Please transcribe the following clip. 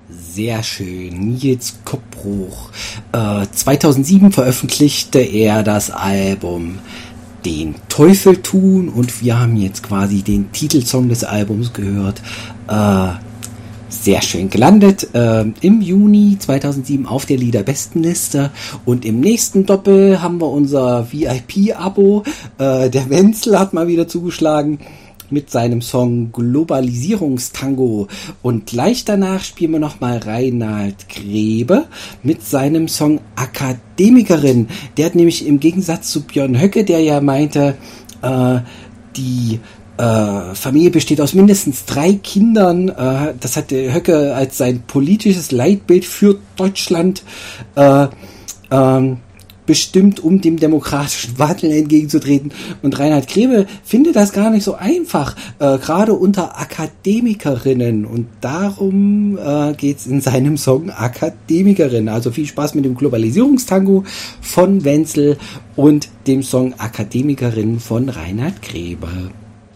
Sehr schön. Nils Koppbruch. 2007 veröffentlichte er das Album Den Teufel tun und wir haben jetzt quasi den Titelsong des Albums gehört. Sehr schön gelandet im Juni 2007 auf der Liederbestenliste und im nächsten Doppel haben wir unser VIP-Abo. Der Wenzel hat mal wieder zugeschlagen mit seinem Song Globalisierungstango und gleich danach spielen wir nochmal Reinhard Grebe mit seinem Song Akademikerin. Der hat nämlich im Gegensatz zu Björn Höcke, der ja meinte, die Familie besteht aus mindestens 3 Kindern. Das hat der Höcke als sein politisches Leitbild für Deutschland bestimmt, um dem demokratischen Wandel entgegenzutreten. Und Reinhard Grebe findet das gar nicht so einfach, gerade unter Akademikerinnen. Und darum geht's in seinem Song Akademikerin. Also viel Spaß mit dem Globalisierungstango von Wenzel und dem Song Akademikerin von Reinhard Grebe.